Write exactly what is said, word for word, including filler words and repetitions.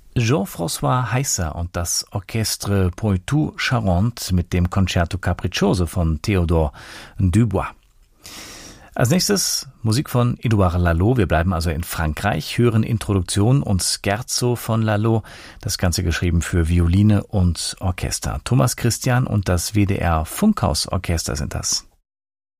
Jean-François Heisser und das Orchestre Poitou-Charentes mit dem Concerto Capriccioso von Théodore Dubois. Als nächstes Musik von Édouard Lalo. Wir bleiben also in Frankreich, hören Introduktion und Scherzo von Lalo. Das Ganze geschrieben für Violine und Orchester. Thomas Christian und das W D R Funkhausorchester sind das.